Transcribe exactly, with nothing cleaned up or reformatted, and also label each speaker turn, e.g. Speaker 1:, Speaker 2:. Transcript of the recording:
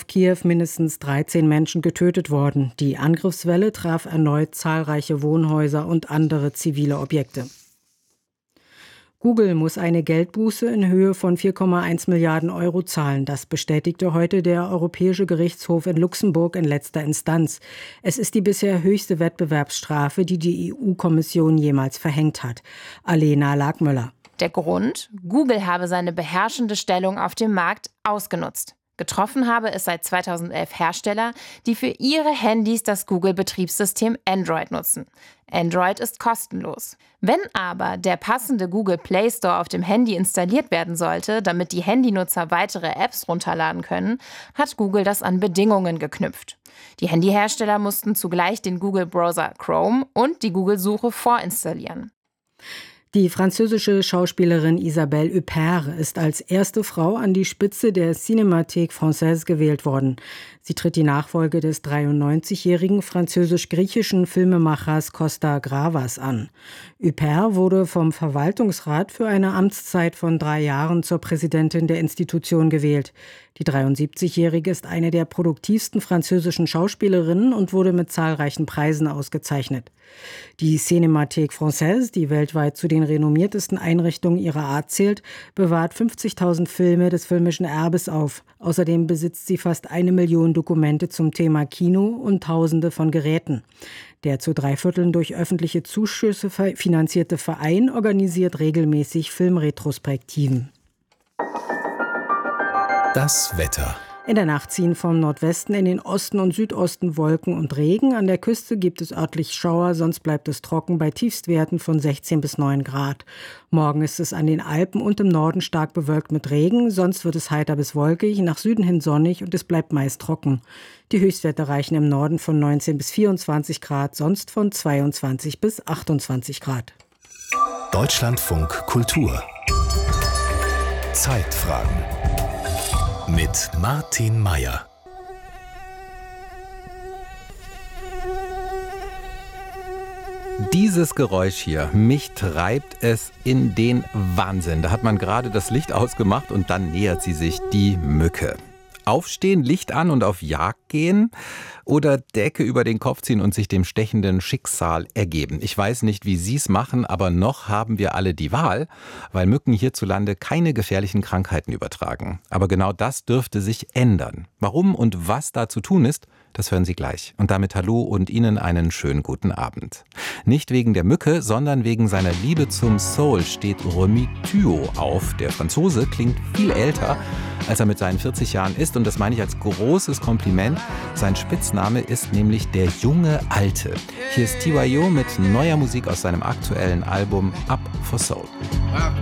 Speaker 1: Kiew mindestens dreizehn Menschen getötet worden. Die Angriffswelle traf erneut zahlreiche Wohnhäuser und andere zivile Objekte. Google muss eine Geldbuße in Höhe von vier Komma eins Milliarden Euro zahlen. Das bestätigte heute der Europäische Gerichtshof in Luxemburg in letzter Instanz. Es ist die bisher höchste Wettbewerbsstrafe, die die E U-Kommission jemals verhängt hat. Alena Lagmöller.
Speaker 2: Der Grund? Google habe seine beherrschende Stellung auf dem Markt ausgenutzt. Getroffen habe es seit zweitausendelf Hersteller, die für ihre Handys das Google-Betriebssystem Android nutzen. Android ist kostenlos. Wenn aber der passende Google Play Store auf dem Handy installiert werden sollte, damit die Handynutzer weitere Apps runterladen können, hat Google das an Bedingungen geknüpft. Die Handyhersteller mussten zugleich den Google-Browser Chrome und die Google-Suche vorinstallieren.
Speaker 1: Die französische Schauspielerin Isabelle Huppert ist als erste Frau an die Spitze der Cinémathèque Française gewählt worden. Sie tritt die Nachfolge des dreiundneunzigjährigen französisch-griechischen Filmemachers Costa Gravas an. Huppert wurde vom Verwaltungsrat für eine Amtszeit von drei Jahren zur Präsidentin der Institution gewählt. Die dreiundsiebzigjährige ist eine der produktivsten französischen Schauspielerinnen und wurde mit zahlreichen Preisen ausgezeichnet. Die Cinémathèque Française, die weltweit zu den renommiertesten Einrichtungen ihrer Art zählt, bewahrt fünfzigtausend Filme des filmischen Erbes auf. Außerdem besitzt sie fast eine Million Dokumente zum Thema Kino und Tausende von Geräten. Der zu drei Vierteln durch öffentliche Zuschüsse finanzierte Verein organisiert regelmäßig Filmretrospektiven.
Speaker 3: Das Wetter.
Speaker 1: In der Nacht ziehen vom Nordwesten in den Osten und Südosten Wolken und Regen. An der Küste gibt es örtlich Schauer, sonst bleibt es trocken bei Tiefstwerten von sechzehn bis neun Grad. Morgen ist es an den Alpen und im Norden stark bewölkt mit Regen, sonst wird es heiter bis wolkig, nach Süden hin sonnig und es bleibt meist trocken. Die Höchstwerte reichen im Norden von neunzehn bis vierundzwanzig Grad, sonst von zweiundzwanzig bis achtundzwanzig Grad.
Speaker 3: Deutschlandfunk Kultur. Zeitfragen mit Martin Meier.
Speaker 4: Dieses Geräusch hier, mich treibt es in den Wahnsinn. Da hat man gerade das Licht ausgemacht und dann nähert sie sich, die Mücke. Aufstehen, Licht an und auf Jagd gehen oder Decke über den Kopf ziehen und sich dem stechenden Schicksal ergeben. Ich weiß nicht, wie Sie es machen, aber noch haben wir alle die Wahl, weil Mücken hierzulande keine gefährlichen Krankheiten übertragen. Aber genau das dürfte sich ändern. Warum und was da zu tun ist, das hören Sie gleich. Und damit hallo und Ihnen einen schönen guten Abend. Nicht wegen der Mücke, sondern wegen seiner Liebe zum Soul steht Rémi Thuot auf. Der Franzose klingt viel älter, als er mit seinen vierzig Jahren ist. Und das meine ich als großes Kompliment. Sein Spitzname ist nämlich der junge Alte. Hier ist T Y O mit neuer Musik aus seinem aktuellen Album Up for Soul.